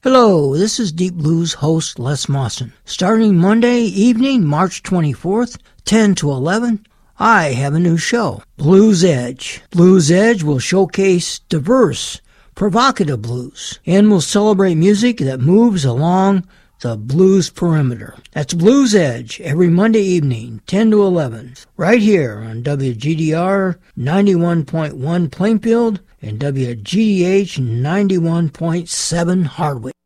Hello, this is Deep Blues host Les Mawson. Starting Monday evening, March 24th, 10 to 11, I have a new show, Blues Edge. Blues Edge will showcase diverse, provocative blues and will celebrate music that moves along the blues perimeter. That's Blues Edge every Monday evening, 10 to 11, right here on WGDR 91.1 Plainfield and WGDH 91.7 Hardwick.